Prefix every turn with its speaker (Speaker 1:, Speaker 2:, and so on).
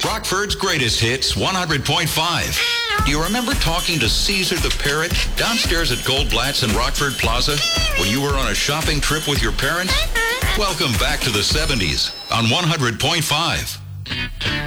Speaker 1: Rockford's greatest hits, 100.5. Do you remember talking to Caesar the Parrot downstairs at Goldblatt's in Rockford Plaza when you were on a shopping trip with your parents? Welcome back to the 70s on 100.5.